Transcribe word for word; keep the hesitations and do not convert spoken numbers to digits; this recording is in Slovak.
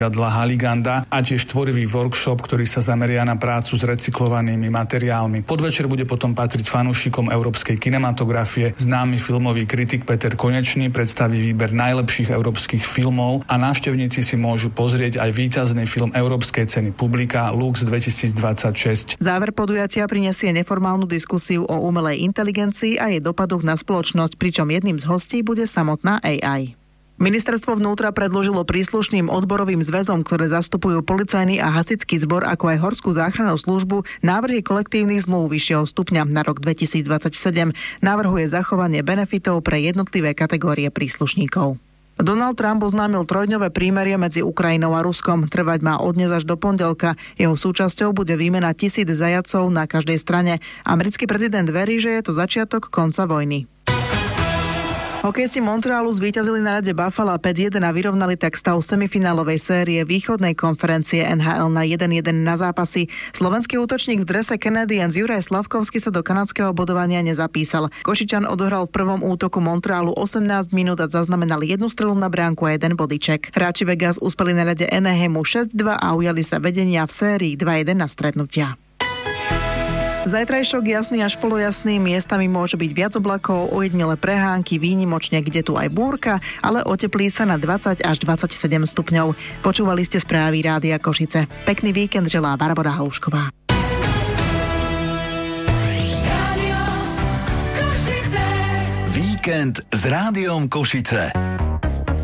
Haliganda a tiež tvorivý workshop, ktorý sa zameria na prácu s recyklovanými materiálmi. Podvečer bude potom patriť fanúšikom európskej kinematografie. Známy filmový kritik Peter Konečný predstaví výber najlepších európskych filmov a návštevníci si môžu pozrieť aj víťazný film Európskej ceny Publika Lux dvetisícdvadsaťšesť. Záver podujatia prinesie neformálnu diskusiu o umelej inteligencii a jej dopadoch na spoločnosť, pričom jedným z hostí bude samotná á í. Ministerstvo vnútra predložilo príslušným odborovým zväzom, ktoré zastupujú policajný a hasičský zbor, ako aj horskú záchrannú službu, návrhy kolektívnych zmluv vyššieho stupňa na rok dvetisícdvadsaťsedem. Navrhuje zachovanie benefitov pre jednotlivé kategórie príslušníkov. Donald Trump oznámil trojdňové prímerie medzi Ukrajinou a Ruskom. Trvať má od dnes až do pondelka. Jeho súčasťou bude výmena tisíc zajatcov na každej strane. Americký prezident verí, že je to začiatok konca vojny. Hokejisti Montrealu zvíťazili na ľade Buffalo päť jeden a vyrovnali tak stav semifinálovej série východnej konferencie en há el na jeden jeden na zápasy. Slovenský útočník v drese Canadiens Juraj Slavkovský sa do kanadského bodovania nezapísal. Košičan odohral v prvom útoku Montrealu osemnásť minút a zaznamenal jednu strelu na bránku a jeden bodyček. Hráči Vegas uspeli na ľade Anaheimu šesť dva a ujali sa vedenia v sérii dva jeden na stretnutia. Zajtrajšok jasný až polojasný, miestami môže byť viac oblakov, ojedinele prehánky, výnimočne kde tu aj búrka, ale oteplí sa na dvadsať až dvadsaťsedem stupňov. Počúvali ste správy Rádia Košice. Pekný víkend želá Barbora Halušková. Víkend s Rádiom Košice.